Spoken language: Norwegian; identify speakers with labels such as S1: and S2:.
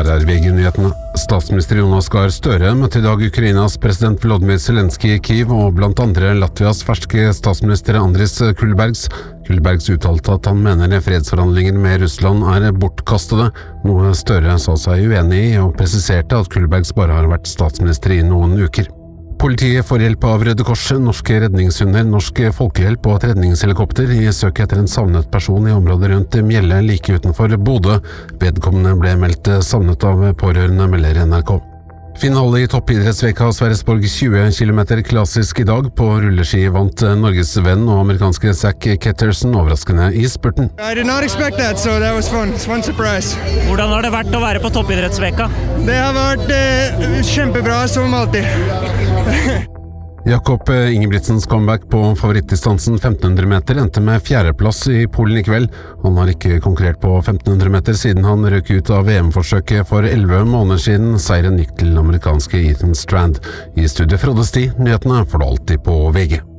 S1: Her VG-nyhetene. Statsminister Jonas Gahr Støre møtte I dag Ukrainas president Volodymyr Zelenskyj I Kyiv og blant andre Latvias ferske statsminister Andris Kulbergs. Kulbergs uttalte at han mener fredsforhandlinger med Russland bortkastede, noe Støre sa seg uenig I og presiserte at Kulbergs bare har vært statsminister I noen uker. Politiet får hjelp av Røde Kors, norske redningshunder, norsk folkehjelp og et redningshelikopter I søk etter en savnet person I området rundt Mjelle like utenfor Bodø. Vedkommende ble meldt savnet av pårørende, melder NRK. Finale I toppidrettsveka Sverresborg 20 km klassisk I dag. På rulleski vant Norges venn og amerikanske Zach Ketterson overraskende I spurten.
S2: I did not expect that, so that was fun. It's fun surprise.
S3: Hvordan har det vært å være på toppidrettsveka?
S2: Det har vært kjempebra som alltid.
S1: Jakob Ingebrigtsens comeback på favorittdistansen 1500 meter endte med 4. plass I Polen I kveld. Han har ikke konkurrert på 1500 meter siden han røk ut av VM-forsøket for 11 måneder siden. Seieren gikk til amerikanske Ethan Strand. I studiet Frode Sti, nyhetene får du alltid på VG.